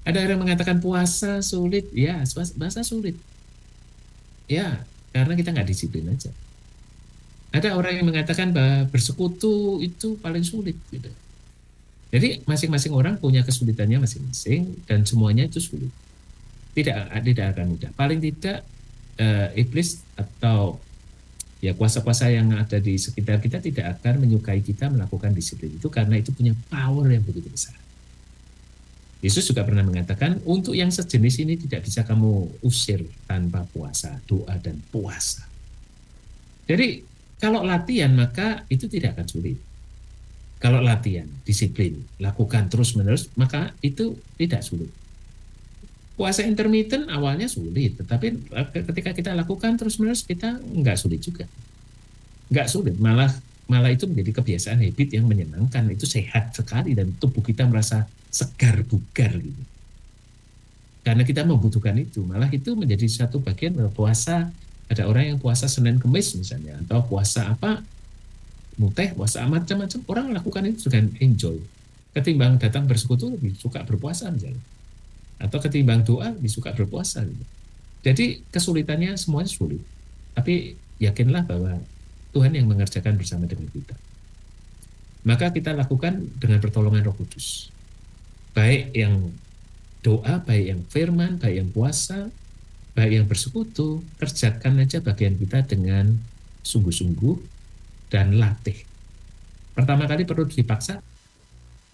Ada orang mengatakan puasa sulit, ya puasa sulit, ya karena kita nggak disiplin aja. Ada orang yang mengatakan bahwa bersekutu itu paling sulit, gitu. Jadi masing-masing orang punya kesulitannya masing-masing dan semuanya itu sulit. Tidak akan mudah. Paling tidak iblis atau ya kuasa-kuasa yang ada di sekitar kita tidak akan menyukai kita melakukan disiplin itu karena itu punya power yang begitu besar. Yesus juga pernah mengatakan, untuk yang sejenis ini tidak bisa kamu usir tanpa puasa, doa dan puasa. Jadi kalau latihan maka itu tidak akan sulit. Kalau latihan, disiplin, lakukan terus-menerus, maka itu tidak sulit. Puasa intermittent awalnya sulit, tetapi ketika kita lakukan terus-menerus kita nggak sulit juga. Nggak sulit, malah malah itu menjadi kebiasaan habit yang menyenangkan, itu sehat sekali dan tubuh kita merasa segar bugar gitu. Karena kita membutuhkan itu, malah itu menjadi satu bagian puasa. Ada orang yang puasa Senin Kemis misalnya, atau puasa apa, muteh, puasa macam-macam, orang lakukan itu dengan enjoy. Ketimbang datang bersekutu lebih suka berpuasa misalnya. Atau ketimbang doa lebih suka berpuasa gitu. Jadi kesulitannya semuanya sulit. Tapi yakinlah bahwa Tuhan yang mengerjakan bersama dengan kita. Maka kita lakukan dengan pertolongan Roh Kudus. Baik yang doa, baik yang firman, baik yang puasa, baik yang bersekutu, kerjakan aja bagian kita dengan sungguh-sungguh dan latih. Pertama kali perlu dipaksa,